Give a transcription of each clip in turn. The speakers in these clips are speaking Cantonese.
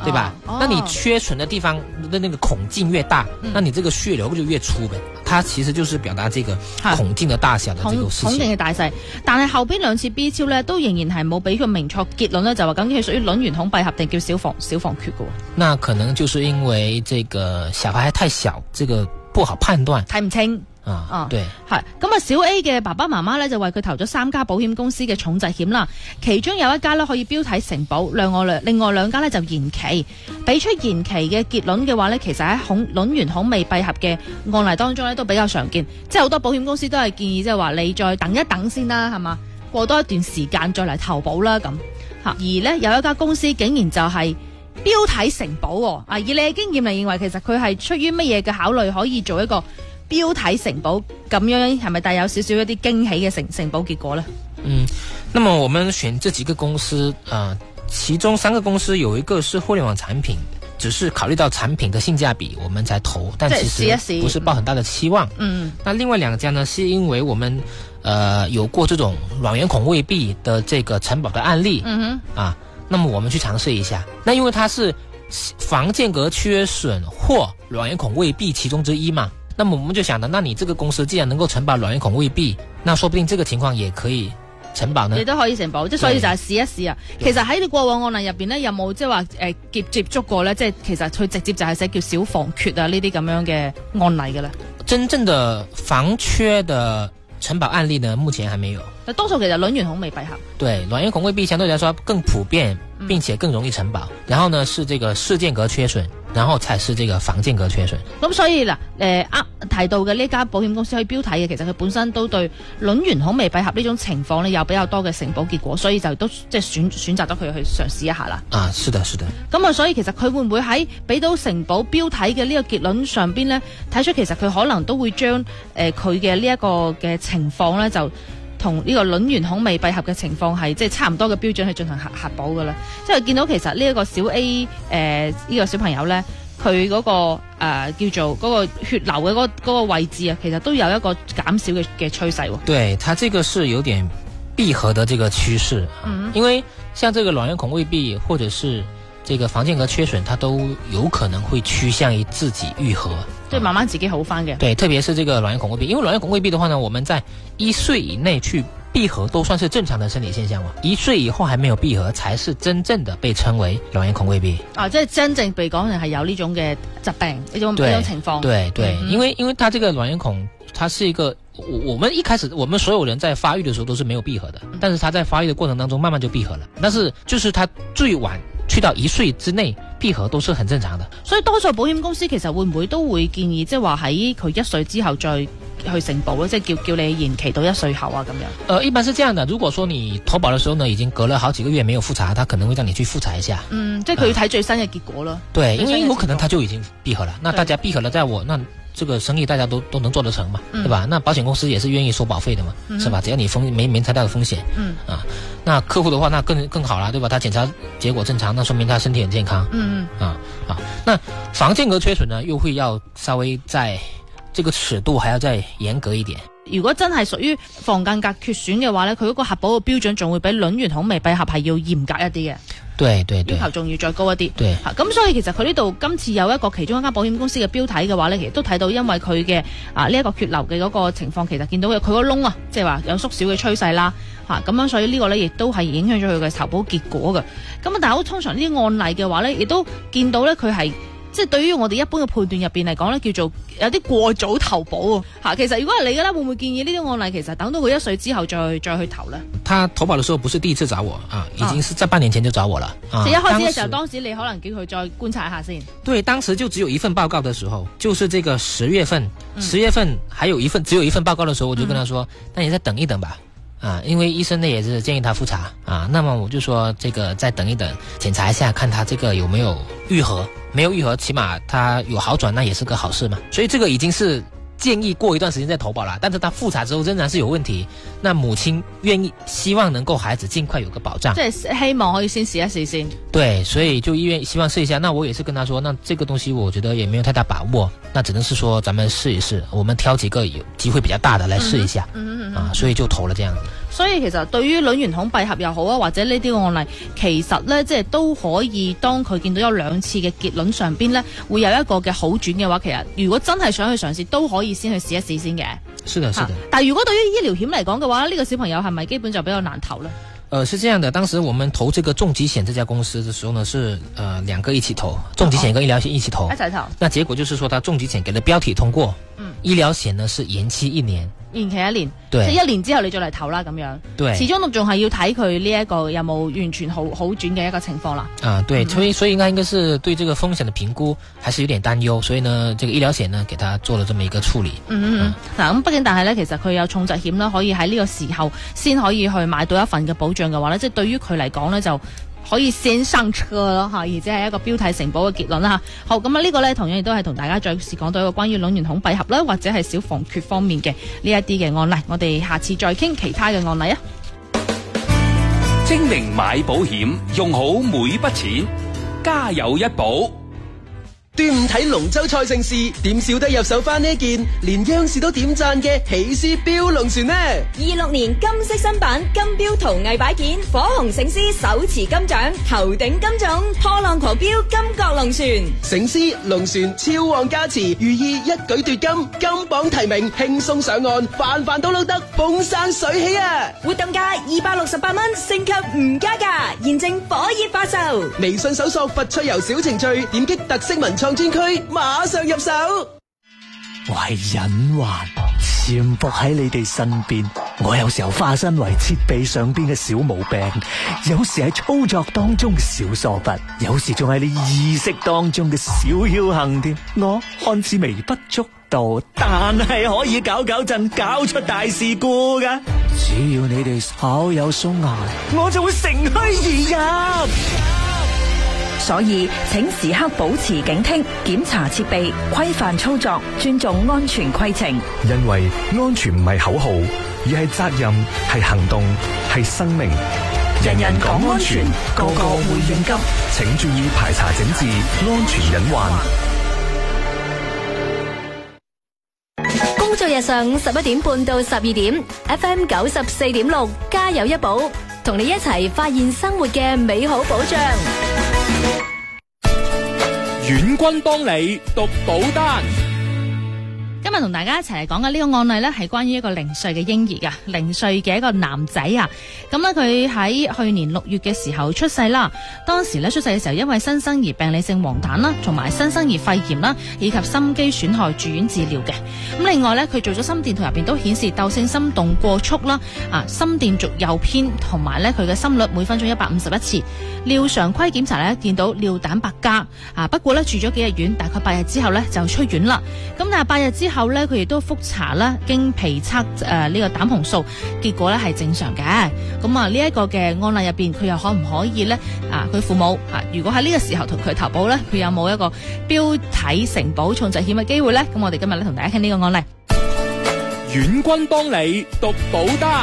对吧？那你缺损的地方的那个孔径越大，那你这個血流就越粗呗。它其實就是表達這個孔徑的大小的這個事情。 孔徑嘅大細，但係後邊兩次 B 超咧都仍然係冇俾佢明確結論咧，就話究竟係屬於卵圓孔閉合定叫小房缺嘅。 那可能就是因為這個小孩還太小，這個不好判斷， 睇唔清。 對， 係咁啊！小 A 嘅爸爸媽媽咧就為佢投咗3家保險公司嘅重疾險啦，其中有一家咧可以標體承保，另外2家咧就延期，俾出延期嘅結論嘅話咧，其實喺卵圓孔未閉合嘅案例當中咧都比較常見，即係好多保險公司都係建議即係話你再等一等先啦，係嘛？過多一段時間再嚟投保啦咁嚇。而呢有一家公司竟然就係標體承保喎，以你嘅經驗嚟認為，其實佢係出於乜嘢嘅考慮可以做一個標體承保咁樣，係咪帶有少少一啲驚喜嘅承保結果呢？ 那麼我們選這幾個公司其中3個公司有一個是互聯網產品，只是考慮到產品的性價比我們才投，但其實不是抱很大的期望。那另外2家呢，是因為我們有過這種卵圓孔未閉的這個承保的案例，那麼我們去嘗試一下。那因為它是房間隔缺損或卵圓孔未閉其中之一嘛。那麼我們就想到，那你這個公司既然能夠承保卵圓孔未閉，那說不定這個情況也可以承保呢？ 你都可以承保，即係所以就係試一試啊。其實喺你過往案例入邊呢，有冇即係話接觸過呢？即係其實佢直接就係寫叫小房缺啊呢啲咁樣嘅案例嘅咧。 真正的房缺的承保案例呢，目前還沒有。 多數其實卵圓孔未閉合。 對，卵圓孔未閉相對來說更普遍，並且更容易承保。然後呢，是這個室間隔缺損，然後才是這個房間隔缺損。 咁所以嗱，提到嘅呢家保險公司可以標體嘅，其實佢本身都對卵圓孔未閉合呢種情況呢有比較多嘅承保結果，所以就都即係選擇咗佢去嘗試一下啦。 是的，是的。 咁啊，所以其實佢會唔會喺俾到承保標體嘅呢個結論上邊呢，睇出其實佢可能都會將佢嘅呢一個嘅情況呢，就同呢個卵圓孔未閉合嘅情況係即係差唔多嘅標準去進行核保嘅啦。即係見到其實呢一個小 A 呢個小朋友呢，佢嗰個叫做嗰個血流嘅嗰個位置啊，其實都有一個減少嘅趨勢喎。 對，它這個是有點閉合的這個趨勢，因為像這個卵圓孔未閉或者是這個房間隔缺損，它都有可能會趨向於自己癒合， 即係慢慢自己好翻嘅。 對，特別是這個卵圓孔未閉，因為卵圓孔未閉的話呢，我們在1歲以內去閉合都算是正常的生理現象嘛。1歲以後還沒有閉合，才是真正的被稱為卵圓孔未閉。 即係真正被講成係有呢種嘅疾病，呢種情況。 對，因為它這個卵圓孔，它是一個我們一開始我們所有人在發育的時候都是沒有閉合的，但是它在發育的過程當中慢慢就閉合了。但是就是它最晚去到1歲之內閉合都是很正常的。 所以多數保險公司其實會唔會都會建議，即係話喺佢1歲之後再去承保，即係叫你延期到1歲後啊咁樣。 一般是這樣的。如果說你投保的時候呢，已經隔了好幾個月沒有複查，他可能會讓你去複查一下。 即係佢要睇最新嘅結果咯。 對，因為有可能他就已經閉合了。那大家閉合了，在我那這個生意大家都能做得成嘛，對吧？那保險公司也是願意收保費的嘛，是吧？只要你沒太大的風險，那客戶的話那更好啦，對吧？他檢查結果正常，那說明他身體很健康。那房間隔缺損呢，又會要稍微在這個尺度還要再嚴格一點。 如果真係屬於房間隔缺損嘅話呢，佢嗰個核保嘅標準仲會比卵圓孔未閉合係要嚴格一啲嘅。 對， 要求仲要再高一啲。 對， 咁所以其實佢呢度今次有一個其中一間保險公司嘅標體嘅話呢，其實都睇到因為佢嘅呢一個血流嘅嗰個情況，其實見到佢個窿啊，即係話有縮小嘅趨勢啦。咁樣所以呢個呢亦都係影響咗佢嘅投保結果嘅。咁但係通常呢啲案例嘅話呢，亦都見到呢佢係。即係對於我哋一般嘅判斷入邊嚟講呢，叫做有啲過早投保啊。其實如果係你嘅咧，會唔會建議呢啲案例其實等到佢1歲之後再去投呢？ 他投保的時候不是第一次找我已經是在半年前就找我了。 一開始嘅時候，當時你可能叫佢再觀察一下先。 對，當時就只有一份報告的時候，就是這個10月份還有只有一份報告的時候，我就跟他說，那你再等一等吧。因為醫生呢也是建議他複查那麼我就說這個再等一等，檢查一下，看他這個有沒有癒合，沒有癒合，起碼他有好轉，那也是個好事嘛。所以這個已經是建議過一段時間再投保了，但是他複查之後仍然是有問題，那母親希望能夠孩子盡快有個保障， 即係希望可以先試一試先。 對，所以就希望試一下。那我也是跟他說，那這個東西我覺得也沒有太大把握，那只能是說咱們試一試，我們挑幾個有機會比較大的來試一下所以就投了這樣子。 所以其實對於卵圓孔閉合又好啊，或者呢啲案例，其實咧即係都可以，當佢見到有2次嘅結論上邊咧，會有一個嘅好轉嘅話，其實如果真係想去嘗試，都可以先去試一試先嘅。 是的，是的。 但係如果對於醫療險嚟講嘅話，呢個小朋友係咪基本就比較難投呢？ 是這樣的，當時我們投這個重疾險這家公司的時候呢，是2個一起投，重疾險跟醫療險一起投。一齊投。那結果就是說，他重疾險給了標體通過，醫療險呢是延期1年。延期1年， 對，即係1年之後你再嚟投啦咁樣。 對， 始終都仲係要睇佢呢一個有冇完全好轉嘅一個情況啦。 對，所以應該是對這個風險的評估還是有點擔憂，所以呢，這個醫療險呢，給他做了這麼一個處理。 嗱，咁畢竟但係呢，其實佢有重疾險啦，可以喺呢個時候先可以去買到一份嘅保障嘅話呢，即係對於佢嚟講呢，就可以先上車咯吓，而且係一個標體承保嘅結論啦。好，咁啊呢個呢，同樣亦都係同大家再次講到一個關於卵圓孔閉合啦，或者係小房缺方面嘅呢一啲嘅案例。我哋下次再傾其他嘅案例啊。 精明買保險，用好每筆錢，家有一寶。 端午睇龍舟賽盛事，點少得入手翻呢件連央視都點讚嘅喜事標龍船呢 ？26年金色新版金標陶藝擺件，火紅醒獅手持金獎，頭頂金種，破浪狂飆金角龍船。 醒獅龍船超旺加持，寓意一舉奪金，金榜題名，輕鬆上岸，飯飯都撈得，風生水起啊！ 活動價268蚊，升級唔加價，現正火熱發售。 微信搜索佛趣遊小程序，點擊特色文創專區，馬上入手。 我係隱患，潛伏喺你哋身邊。我有時候化身為設備上邊嘅小毛病，有時係操作當中嘅小疏忽，有時仲係你意識當中嘅小僥倖添。我看似微不足道，但係可以搞震，搞出大事故噶。只要你哋稍有鬆懈，我就會乘虛而入。 所以請時刻保持警惕，檢查設備，規範操作，尊重安全規程。 因為安全唔係口號，而係責任，係行動，係生命。 人人講安全，個個會應急。 請注意排查整治，安全隱患。 工作日上午11點半到12點 ，FM 94.6，家有一寶，同你一齊發現生活嘅美好保障。 遠軍幫你讀保單。 今日同大家一齊嚟講嘅呢個案例呢，係關於一個0歲嘅嬰兒噶，0歲嘅一個男仔啊。咁呢，佢喺去年6月嘅時候出世啦。當時呢，出世嘅時候，因為新生兒病理性黃疸啦，同埋新生兒肺炎啦，以及心肌損害住院治療嘅。咁另外呢，佢做咗心電圖入邊都顯示竇性心動過速啦，心電軸右偏，同埋呢，佢嘅心率每分鐘151次。尿常規檢查呢，見到尿蛋白加，不過呢，住咗幾日院，大概8日之後呢，就出院啦。咁但係8日之後咧，佢亦都複查啦，經皮測呢個膽紅素，結果咧係正常嘅。咁啊呢一個嘅案例入邊，佢又可唔可以咧？佢父母如果喺呢個時候同佢投保咧，佢有冇一個標體承保重疾險嘅機會咧？咁我哋今日咧同大家傾呢個案例。 遠軍幫你讀保單。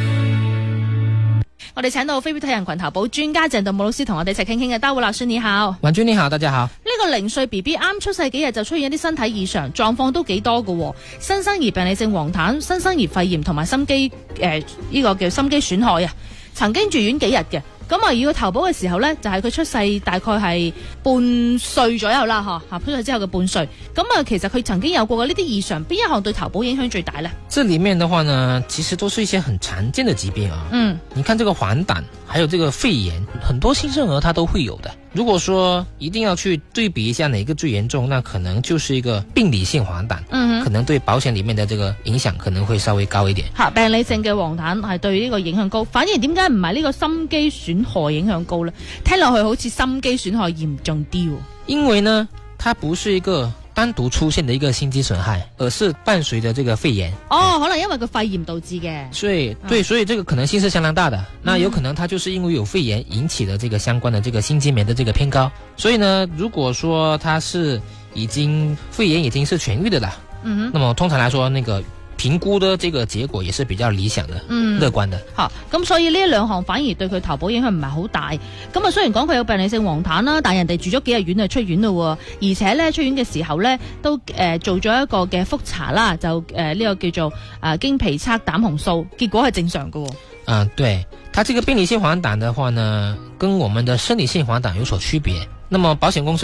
我哋請到非標體人群投保專家鄭道武老師同我哋一齊傾傾嘅。大家好，老師你好。 婉君你好，大家好。 呢個0歲 BB 啱出世幾日就出現一啲身體異常，狀況都幾多㗎。新生兒病理性黃疸、新生兒肺炎同埋心肌呢個叫心肌損害啊，曾經住院幾日嘅。咁啊，要投保嘅時候呢，就係佢出世大概係半歲左右啦，出世之後嘅半歲。咁啊，其實佢曾經有過嘅呢啲異常，邊一項對投保影響最大呢？ 這裏面的話呢，其實都是一些很常見的疾病啊。你看這個黃疸，還有這個肺炎，很多新生兒他都會有的。如果說一定要去對比一下哪一個最嚴重，那可能就是一個病理性黃疸，可能對保險裏面的這個影響可能會稍微高一點。 病理性嘅黃疸係對呢個影響高，反而點解唔係呢個心肌損害影響高呢？聽落去好似心肌損害嚴重啲。 因為呢，它不是一個單獨出現的一個心肌損害，而是伴隨着這個肺炎。 可能因為個肺炎導致嘅。 所以這個可能性是相當大的。那有可能它就是因為有肺炎引起的這個相關的這個心肌酶的這個偏高。所以呢，如果說它是肺炎已經是痊癒的啦，那麼通常來說，那個評估的這個結果也是比較理想的，樂觀的。 咁所以呢兩項反而對佢投保影響唔係好大。咁啊，雖然講佢有病理性黃疸啦，但人哋住咗幾日院就出院咯，而且咧出院嘅時候咧都做咗一個嘅複查啦，就呢個叫做經皮測膽紅素，結果係正常㗎。 对，它这个病理性黄疸的话呢，跟我们的生理性黄疸有所区别。那么保险公司